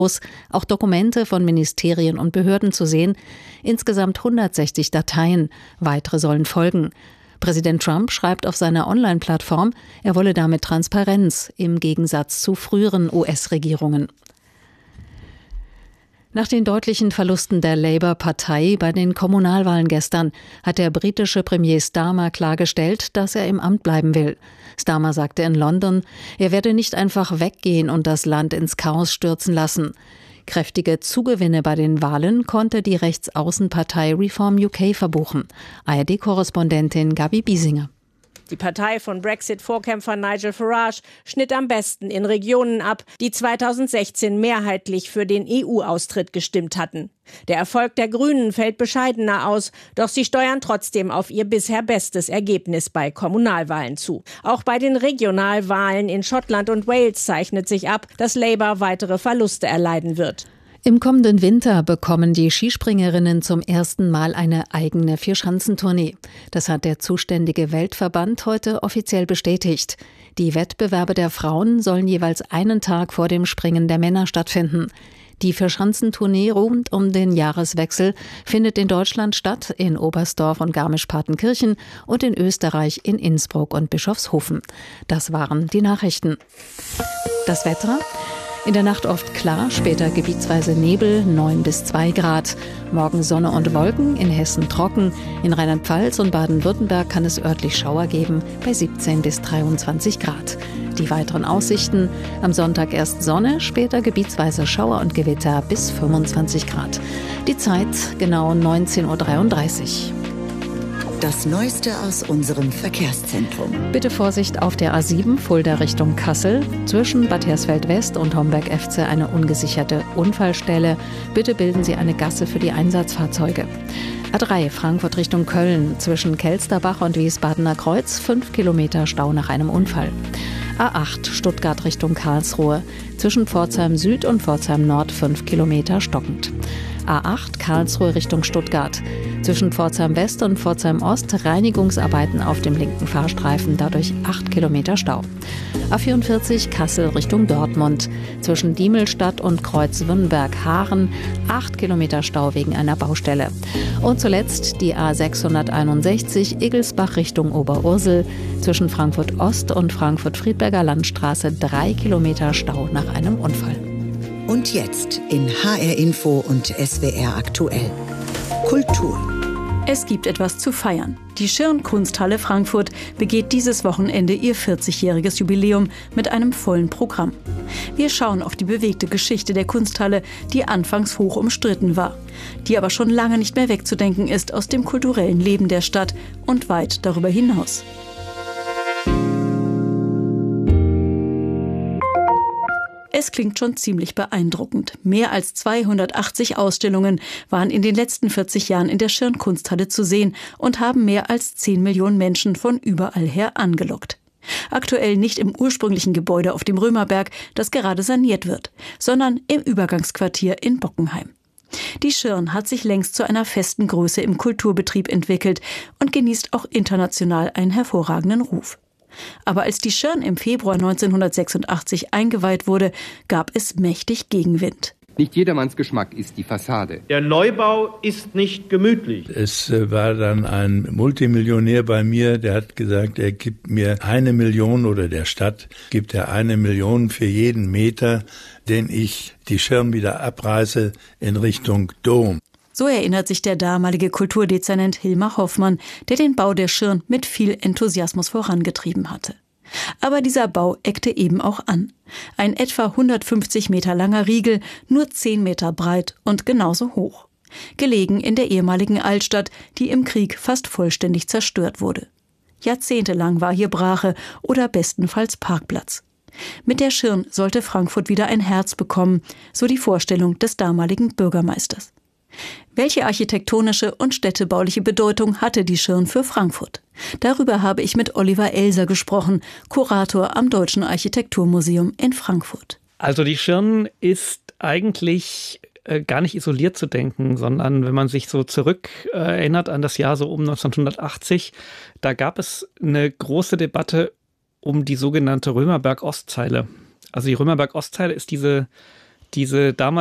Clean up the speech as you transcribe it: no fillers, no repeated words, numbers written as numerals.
auch Dokumente von Ministerien und Behörden zu sehen. Insgesamt 160 Dateien. Weitere sollen folgen. Präsident Trump schreibt auf seiner Online-Plattform, er wolle damit Transparenz im Gegensatz zu früheren US-Regierungen. Nach den deutlichen Verlusten der Labour-Partei bei den Kommunalwahlen gestern hat der britische Premier Starmer klargestellt, dass er im Amt bleiben will. Starmer sagte in London, er werde nicht einfach weggehen und das Land ins Chaos stürzen lassen. Kräftige Zugewinne bei den Wahlen konnte die Rechtsaußenpartei Reform UK verbuchen. ARD-Korrespondentin Gabi Biesinger. Die Partei von Brexit-Vorkämpfer Nigel Farage schnitt am besten in Regionen ab, die 2016 mehrheitlich für den EU-Austritt gestimmt hatten. Der Erfolg der Grünen fällt bescheidener aus, doch sie steuern trotzdem auf ihr bisher bestes Ergebnis bei Kommunalwahlen zu. Auch bei den Regionalwahlen in Schottland und Wales zeichnet sich ab, dass Labour weitere Verluste erleiden wird. Im kommenden Winter bekommen die Skispringerinnen zum ersten Mal eine eigene Vierschanzentournee. Das hat der zuständige Weltverband heute offiziell bestätigt. Die Wettbewerbe der Frauen sollen jeweils einen Tag vor dem Springen der Männer stattfinden. Die Vierschanzentournee rund um den Jahreswechsel findet in Deutschland statt, in Oberstdorf und Garmisch-Partenkirchen und in Österreich in Innsbruck und Bischofshofen. Das waren die Nachrichten. Das Wetter? In der Nacht oft klar, später gebietsweise Nebel, 9 bis 2 Grad. Morgen Sonne und Wolken, in Hessen trocken. In Rheinland-Pfalz und Baden-Württemberg kann es örtlich Schauer geben, bei 17 bis 23 Grad. Die weiteren Aussichten: am Sonntag erst Sonne, später gebietsweise Schauer und Gewitter bis 25 Grad. Die Zeit genau 19.33 Uhr. Das Neueste aus unserem Verkehrszentrum. Bitte Vorsicht auf der A7 Fulda Richtung Kassel. Zwischen Bad Hersfeld West und Homberg-Efze eine ungesicherte Unfallstelle. Bitte bilden Sie eine Gasse für die Einsatzfahrzeuge. A3 Frankfurt Richtung Köln. Zwischen Kelsterbach und Wiesbadener Kreuz 5 Kilometer Stau nach einem Unfall. A8 Stuttgart Richtung Karlsruhe. Zwischen Pforzheim Süd und Pforzheim Nord 5 Kilometer stockend. A8 Karlsruhe Richtung Stuttgart. Zwischen Pforzheim West und Pforzheim Ost Reinigungsarbeiten auf dem linken Fahrstreifen, dadurch 8 Kilometer Stau. A44 Kassel Richtung Dortmund. Zwischen Diemelstadt und Kreuzwünnberg-Haaren 8 Kilometer Stau wegen einer Baustelle. Und zuletzt die A661 Igelsbach Richtung Oberursel. Zwischen Frankfurt Ost und Frankfurt-Friedberger Landstraße 3 Kilometer Stau nach einem Unfall. Und jetzt in HR Info und SWR aktuell. Kultur. Es gibt etwas zu feiern. Die Schirn-Kunsthalle Frankfurt begeht dieses Wochenende ihr 40-jähriges Jubiläum mit einem vollen Programm. Wir schauen auf die bewegte Geschichte der Kunsthalle, die anfangs hoch umstritten war, die aber schon lange nicht mehr wegzudenken ist aus dem kulturellen Leben der Stadt und weit darüber hinaus. Es klingt schon ziemlich beeindruckend. Mehr als 280 Ausstellungen waren in den letzten 40 Jahren in der Schirn-Kunsthalle zu sehen und haben mehr als 10 Millionen Menschen von überall her angelockt. Aktuell nicht im ursprünglichen Gebäude auf dem Römerberg, das gerade saniert wird, sondern im Übergangsquartier in Bockenheim. Die Schirn hat sich längst zu einer festen Größe im Kulturbetrieb entwickelt und genießt auch international einen hervorragenden Ruf. Aber als die Schirn im Februar 1986 eingeweiht wurde, gab es mächtig Gegenwind. Nicht jedermanns Geschmack ist die Fassade. Der Neubau ist nicht gemütlich. Es war dann ein Multimillionär bei mir, der hat gesagt, er gibt mir 1 Million oder der Stadt gibt er 1 Million für jeden Meter, den ich die Schirn wieder abreiße in Richtung Dom. So erinnert sich der damalige Kulturdezernent Hilmar Hoffmann, der den Bau der Schirn mit viel Enthusiasmus vorangetrieben hatte. Aber dieser Bau eckte eben auch an. Ein etwa 150 Meter langer Riegel, nur 10 Meter breit und genauso hoch. Gelegen in der ehemaligen Altstadt, die im Krieg fast vollständig zerstört wurde. Jahrzehntelang war hier Brache oder bestenfalls Parkplatz. Mit der Schirn sollte Frankfurt wieder ein Herz bekommen, so die Vorstellung des damaligen Bürgermeisters. Welche architektonische und städtebauliche Bedeutung hatte die Schirn für Frankfurt? Darüber habe ich mit Oliver Elser gesprochen, Kurator am Deutschen Architekturmuseum in Frankfurt. Also die Schirn ist eigentlich gar nicht isoliert zu denken, sondern wenn man sich so zurück erinnert an das Jahr so um 1980, da gab es eine große Debatte um die sogenannte Römerberg-Ostzeile. Also die Römerberg-Ostzeile ist diese diese damals